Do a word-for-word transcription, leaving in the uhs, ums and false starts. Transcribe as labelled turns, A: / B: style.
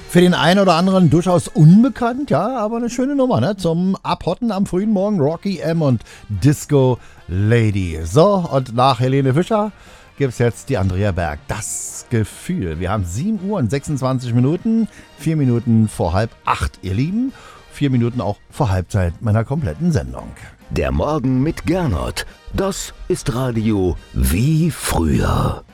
A: Für den einen oder anderen durchaus unbekannt, ja, aber eine schöne Nummer, ne? Zum Abhotten am frühen Morgen, Rocky M. und Disco Lady. So, und nach Helene Fischer gibt's jetzt die Andrea Berg. Das Gefühl. Wir haben sieben Uhr und sechsundzwanzig Minuten, vier Minuten vor halb acht, ihr Lieben. Vier Minuten auch vor Halbzeit meiner kompletten Sendung.
B: Der Morgen mit Gernot. Das ist Radio wie früher.